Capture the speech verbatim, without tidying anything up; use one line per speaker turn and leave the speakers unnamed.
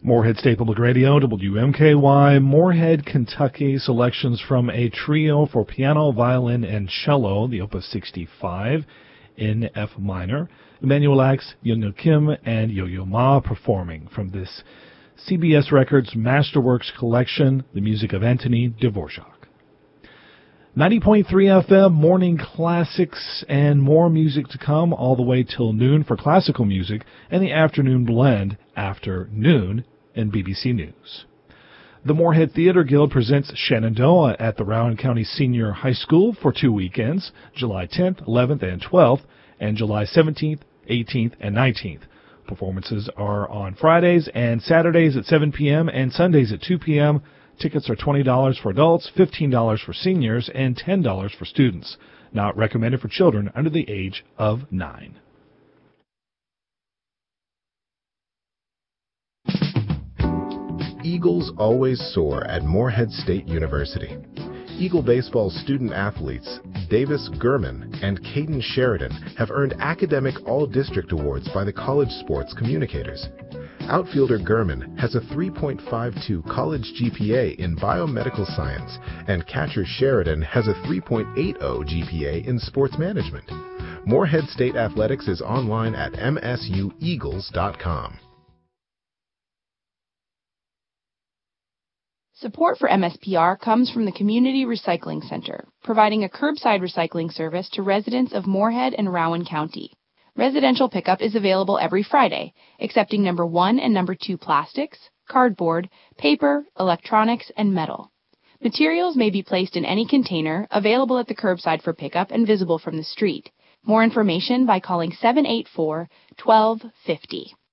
Moorhead State Public Radio, W M K Y, Moorhead, Kentucky. Selections from a trio for piano, violin, and cello, the Opus sixty-five in F minor. Emmanuel Axe, Young Kim, and Yo-Yo Ma performing from this C B S Records Masterworks collection, the music of Antony Dvorak. ninety point three F M, morning classics, and more music to come all the way till noon for classical music, and the afternoon blend after noon in B B C News. The Moorhead Theater Guild presents Shenandoah at the Rowan County Senior High School for two weekends, July tenth, eleventh, and twelfth, and July seventeenth, eighteenth, and nineteenth. Performances are on Fridays and Saturdays at seven p.m. and Sundays at two p.m. Tickets are twenty dollars for adults, fifteen dollars for seniors, and ten dollars for students. Not recommended for children under the age of nine.
Eagles always soar at Moorhead State University. Eagle baseball student athletes Davis Gurman and Caden Sheridan have earned academic all-district awards by the College Sports Communicators. Outfielder Gurman has a three point five two college G P A in biomedical science, and catcher Sheridan has a three point eight zero G P A in sports management. Moorhead State Athletics is online at m s u eagles dot com.
Support for M S P R comes from the Community Recycling Center, providing a curbside recycling service to residents of Moorhead and Rowan County. Residential pickup is available every Friday, accepting number one and number two plastics, cardboard, paper, electronics, and metal. Materials may be placed in any container, available at the curbside for pickup and visible from the street. More information by calling seven eight four, one two five zero.